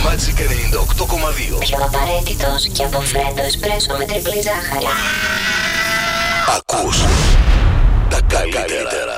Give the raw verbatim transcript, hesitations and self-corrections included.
Magic ενενήντα οκτώ κόμμα δύο. Πιο απαραίτητος και από φρέντο εσπρέσο με τριπλή ζάχαρη. Ακούς τα καλύτερα.